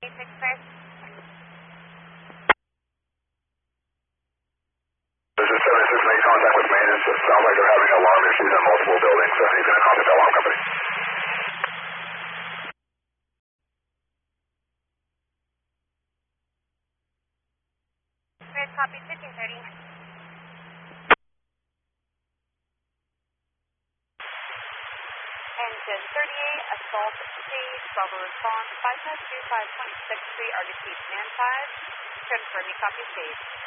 This is 76, make contact with maintenance. It sounds like they're having alarm issues in multiple buildings, so you can contact the alarm company. Red copy, 1530. Engine 38, assault stage, Bravo response, 52526 Street, RDC Command 5. Confirming copy stage.